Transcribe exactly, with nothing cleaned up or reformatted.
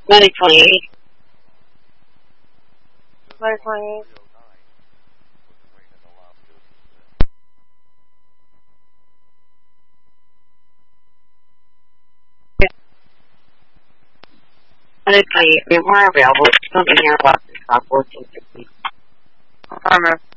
twenty twenty-eight. twenty twenty-eight. twenty twenty-eight. We weren't available. Something here about this stop fourteen fifty. Farmer.